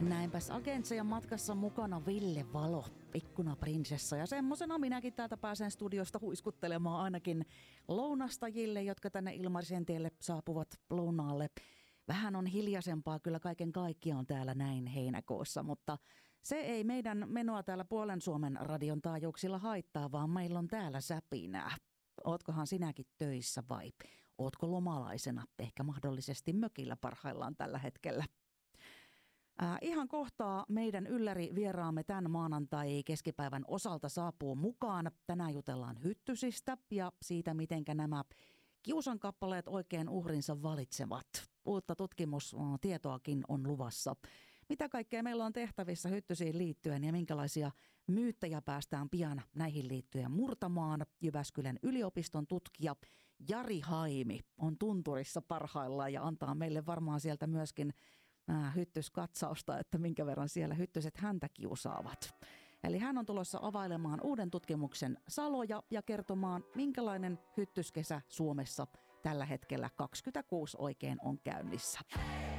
Näinpäs Agentseja matkassa mukana Ville Valo, ikkunaprinsessa. Ja semmosena minäkin täältä pääsen studiosta huiskuttelemaan ainakin lounastajille, jotka tänne Ilmarisen tielle saapuvat lounaalle. Vähän on hiljaisempaa kyllä kaiken kaikkiaan täällä näin heinäkuussa, mutta se ei meidän menoa täällä puolen Suomen radion taajuuksilla haittaa, vaan meillä on täällä säpinää. Ootkohan sinäkin töissä vai ootko lomalaisena, ehkä mahdollisesti mökillä parhaillaan tällä hetkellä? Ihan kohtaa meidän ylläri vieraamme tämän maanantai keskipäivän osalta saapuu mukaan. Tänään jutellaan hyttysistä ja siitä, mitenkä nämä kiusankappaleet oikein uhrinsa valitsevat. Uutta tutkimustietoakin on luvassa. Mitä kaikkea meillä on tehtävissä hyttysiin liittyen ja minkälaisia myyttejä päästään pian näihin liittyen murtamaan? Jyväskylän yliopiston tutkija Jari Haimi on tunturissa parhaillaan ja antaa meille varmaan sieltä myöskin hyttyskatsausta, että minkä verran siellä hyttyset häntä kiusaavat. Eli hän on tulossa availemaan uuden tutkimuksen saloja ja kertomaan, minkälainen hyttyskesä Suomessa tällä hetkellä 26 oikein on käynnissä.